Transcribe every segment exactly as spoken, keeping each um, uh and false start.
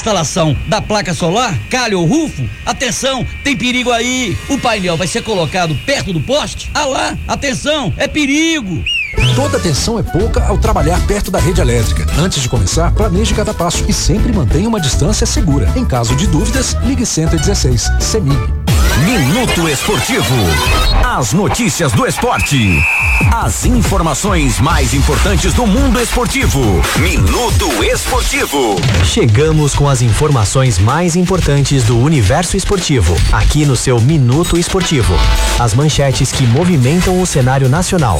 Instalação da placa solar, calha ou rufo, atenção, tem perigo aí, o painel vai ser colocado perto do poste, ah lá, atenção, é perigo. Toda atenção é pouca ao trabalhar perto da rede elétrica. Antes de começar, planeje cada passo e sempre mantenha uma distância segura. Em caso de dúvidas, ligue cento e dezesseis, CEMIG. Minuto Esportivo. As notícias do esporte. As informações mais importantes do mundo esportivo. Minuto Esportivo. Chegamos com as informações mais importantes do universo esportivo, aqui no seu Minuto Esportivo. As manchetes que movimentam o cenário nacional.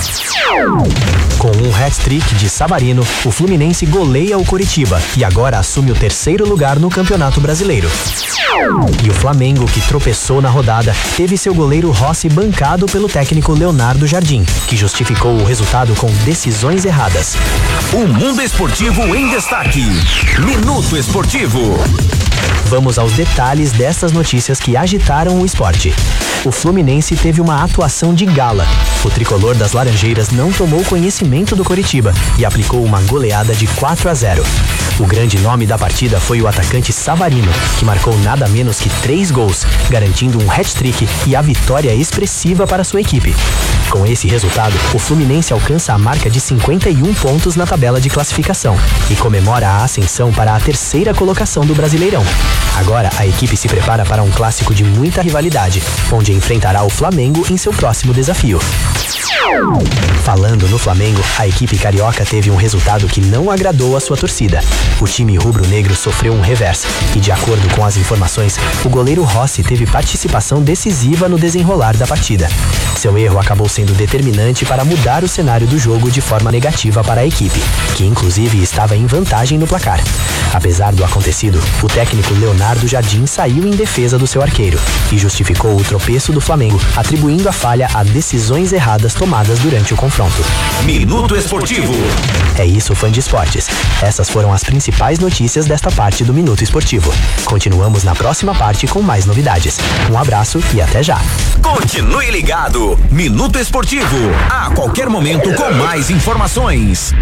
Com um hat-trick de Savarino, o Fluminense goleia o Coritiba e agora assume o terceiro lugar no Campeonato Brasileiro. E o Flamengo, que tropeçou na rodada, teve seu goleiro Rossi bancado pelo técnico Leonardo Jardim, que justificou o resultado com decisões erradas. O mundo esportivo em destaque. Minuto Esportivo. Vamos aos detalhes dessas notícias que agitaram o esporte. O Fluminense teve uma atuação de gala. O tricolor das Laranjeiras não tomou conhecimento do Coritiba e aplicou uma goleada de quatro a zero. O grande nome da partida foi o atacante Savarino, que marcou nada menos que três gols, garantindo um hat-trick e a vitória expressiva para sua equipe. Com esse resultado, o Fluminense alcança a marca de cinquenta e um pontos na tabela de classificação e comemora a ascensão para a terceira colocação do Brasileirão. Agora, a equipe se prepara para um clássico de muita rivalidade, onde enfrentará o Flamengo em seu próximo desafio. Falando no Flamengo, a equipe carioca teve um resultado que não agradou a sua torcida. O time rubro-negro sofreu um revés e, de acordo com as informações, o goleiro Rossi teve participação decisiva no desenrolar da partida. Seu erro acabou sendo determinante para mudar o cenário do jogo de forma negativa para a equipe, que inclusive estava em vantagem no placar. Apesar do acontecido, o técnico Leonardo Jardim saiu em defesa do seu arqueiro e justificou o tropeço do Flamengo, atribuindo a falha a decisões erradas tomadas durante o confronto. Minuto Esportivo. É isso, fã de esportes. Essas foram as principais notícias desta parte do Minuto Esportivo. Continuamos na próxima parte com mais novidades. Um abraço e até já. Continue ligado. Minuto Esportivo. A qualquer momento com mais informações.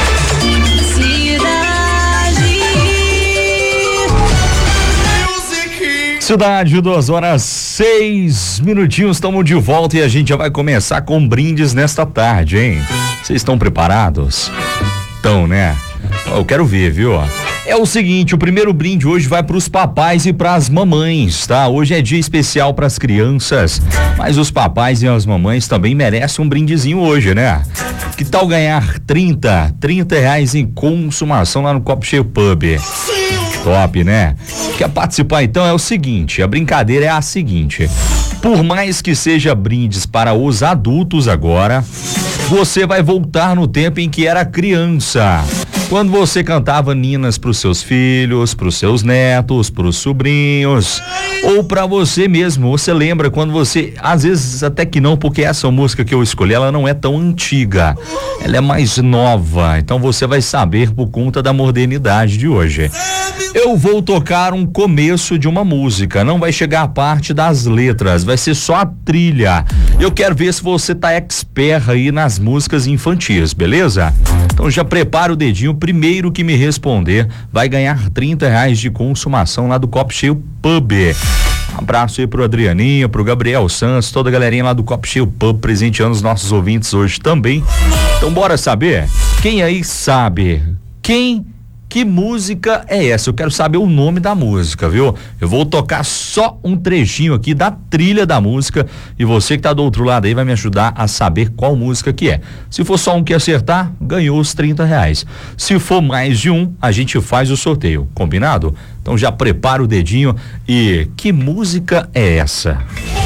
Cidade, duas horas, seis minutinhos, estamos de volta e a gente já vai começar com brindes nesta tarde, hein? Vocês estão preparados? Estão, né? Eu quero ver, viu? É o seguinte, o primeiro brinde hoje vai para os papais e para as mamães, tá? Hoje é dia especial para as crianças, mas os papais e as mamães também merecem um brindezinho hoje, né? Que tal ganhar trinta, trinta reais em consumação lá no Copo Cheio Pub? Top, né? Quer participar então? É o seguinte, a brincadeira é a seguinte: por mais que seja brindes para os adultos agora, você vai voltar no tempo em que era criança. Quando você cantava ninas pros seus filhos, pros seus netos, pros sobrinhos, ou pra você mesmo. Você lembra quando você, às vezes até que não, porque essa música que eu escolhi, ela não é tão antiga, ela é mais nova, então você vai saber por conta da modernidade de hoje. Eu vou tocar um começo de uma música, não vai chegar a parte das letras, vai ser só a trilha. Eu quero ver se você tá expert aí nas músicas infantis, beleza? Então já prepara o dedinho, primeiro que me responder vai ganhar trinta reais de consumação lá do Copo Cheio Pub. Um abraço aí pro Adrianinho, pro Gabriel Santos, toda a galerinha lá do Copo Cheio Pub presenteando os nossos ouvintes hoje também. Então bora saber? Quem aí sabe? Quem Que música é essa? Eu quero saber o nome da música, viu? Eu vou tocar só um trechinho aqui da trilha da música e você que tá do outro lado aí vai me ajudar a saber qual música que é. Se for só um que acertar, ganhou os trinta reais. Se for mais de um, a gente faz o sorteio, combinado? Então já prepara o dedinho e que música é essa?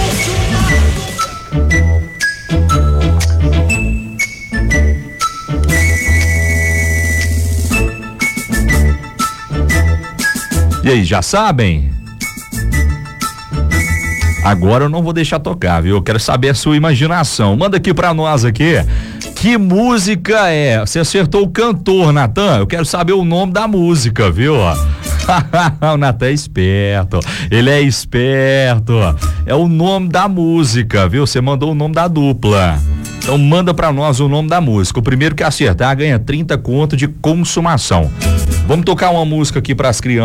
E aí, já sabem? Agora eu não vou deixar tocar, viu? Eu quero saber a sua imaginação. Manda aqui pra nós aqui. Que música é? Você acertou o cantor, Natan? Eu quero saber o nome da música, viu? O Natan é esperto. Ele é esperto. É o nome da música, viu? Você mandou o nome da dupla. Então manda pra nós o nome da música. O primeiro que acertar ganha trinta conto de consumação. Vamos tocar uma música aqui pras crianças.